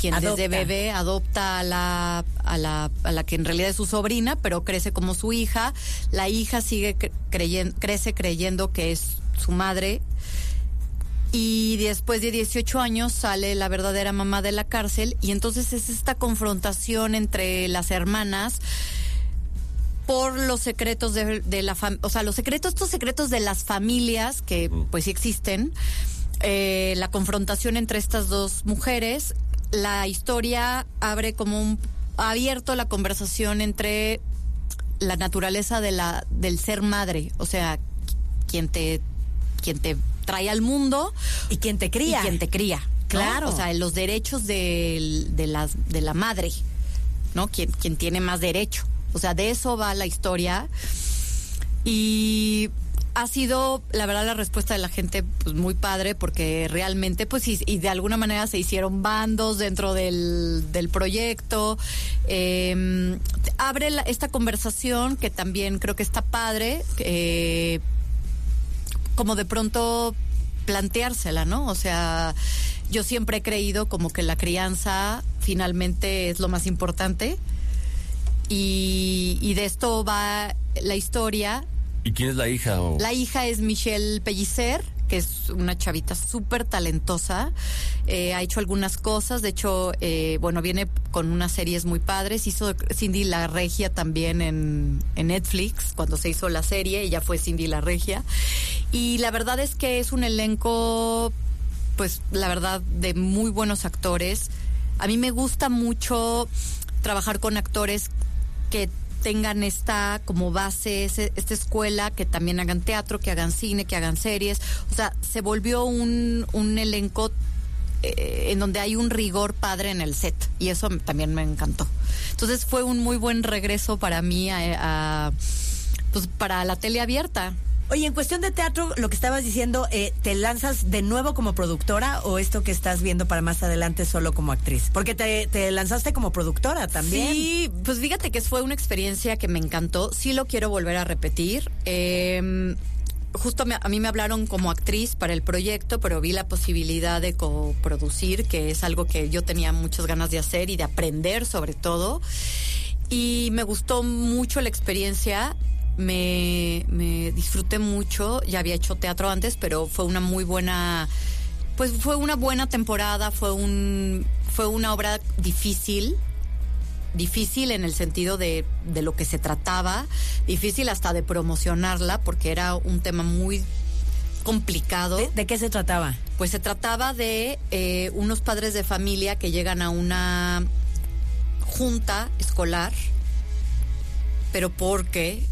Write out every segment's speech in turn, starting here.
quien desde bebé adopta a la que en realidad es su sobrina, pero crece como su hija. La hija crece creyendo que es su madre. Y después de 18 años sale la verdadera mamá de la cárcel, y entonces es esta confrontación entre las hermanas por los secretos de la familia, o sea, estos secretos de las familias que pues sí existen, la confrontación entre estas dos mujeres. La historia abre ha abierto la conversación entre la naturaleza del ser madre, o sea, quien te trae al mundo y quien te cría. Claro, ¿no? O sea, los derechos de la madre, ¿no? Quien tiene más derecho. O sea, de eso va la historia. Y ha sido, la verdad, la respuesta de la gente pues muy padre, porque realmente pues y de alguna manera se hicieron bandos dentro del proyecto. Abre esta conversación que también creo que está padre, como de pronto planteársela, ¿no? O sea, yo siempre he creído como que la crianza finalmente es lo más importante, y de esto va la historia. ¿Y quién es la hija? La hija es Michelle Pellicer, que es una chavita súper talentosa. Ha hecho algunas cosas, de hecho, viene con unas series muy padres. Hizo Cindy la Regia también en Netflix, cuando se hizo la serie, ella fue Cindy la Regia. Y la verdad es que es un elenco, pues, la verdad, de muy buenos actores. A mí me gusta mucho trabajar con actores que tengan esta como base, esta escuela, que también hagan teatro, que hagan cine, que hagan series. O sea, se volvió un elenco en donde hay un rigor padre en el set, y eso también me encantó. Entonces fue un muy buen regreso para mí pues para la tele abierta. Oye, en cuestión de teatro, lo que estabas diciendo, ¿te lanzas de nuevo como productora, o esto que estás viendo para más adelante solo como actriz? Porque te lanzaste como productora también. Sí, pues fíjate que fue una experiencia que me encantó. Sí lo quiero volver a repetir. Justo a mí me hablaron como actriz para el proyecto, pero vi la posibilidad de coproducir, que es algo que yo tenía muchas ganas de hacer y de aprender sobre todo. Y me gustó mucho la experiencia. Me disfruté mucho. Ya había hecho teatro antes, pero fue una muy buena, pues fue una buena temporada. Fue una obra difícil en el sentido de lo que se trataba, difícil hasta de promocionarla, porque era un tema muy complicado. ¿De qué se trataba? Pues se trataba de unos padres de familia que llegan a una junta escolar, pero porque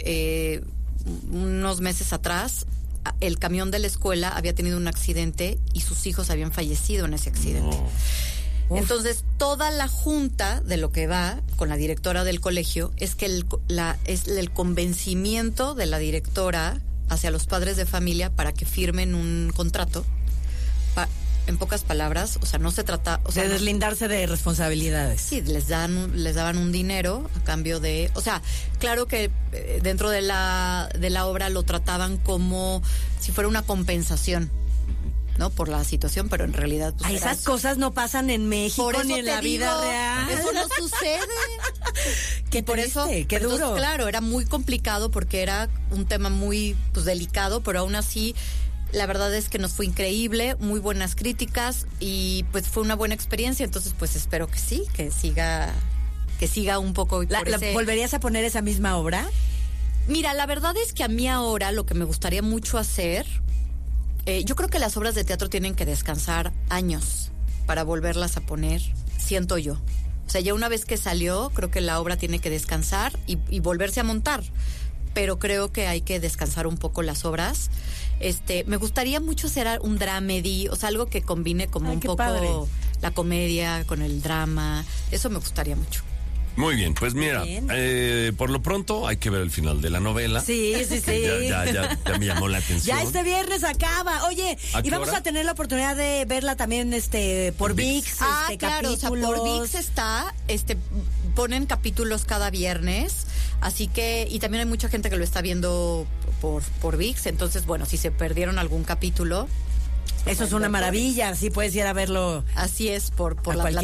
unos meses atrás el camión de la escuela había tenido un accidente y sus hijos habían fallecido en ese accidente. No. Entonces, toda la junta de lo que va con la directora del colegio es que es el convencimiento de la directora hacia los padres de familia para que firmen un contrato. En pocas palabras, o sea, no se trata... O sea, de deslindarse de responsabilidades. Sí, les daban un dinero a cambio de... O sea, claro que dentro de la obra lo trataban como si fuera una compensación, ¿no? Por la situación, pero en realidad... Pues, esas cosas no pasan en México ni en la vida real. Eso no sucede. Qué por eso, qué duro. Entonces, claro, era muy complicado porque era un tema muy pues delicado, pero aún así... La verdad es que nos fue increíble, muy buenas críticas, y pues fue una buena experiencia. Entonces pues espero que sí, que siga un poco. ¿Volverías a poner esa misma obra? Mira, la verdad es que a mí ahora lo que me gustaría mucho hacer, yo creo que las obras de teatro tienen que descansar años para volverlas a poner, siento yo. O sea, ya una vez que salió, creo que la obra tiene que descansar y volverse a montar. Pero creo que hay que descansar un poco las obras. Me gustaría mucho hacer un dramedy, o sea, algo que combine como un poco padre. La comedia con el drama. Eso me gustaría mucho. Muy bien, pues mira, por lo pronto hay que ver el final de la novela. Sí. Ya me llamó la atención. Ya este viernes acaba. Oye, y vamos a tener la oportunidad de verla también por ViX. Claro, o sea, por ViX está, ponen capítulos cada viernes, así que, y también hay mucha gente que lo está viendo por ViX, entonces, bueno, si se perdieron algún capítulo... Eso es una maravilla, sí puedes ir a verlo. Así es, por la plataforma.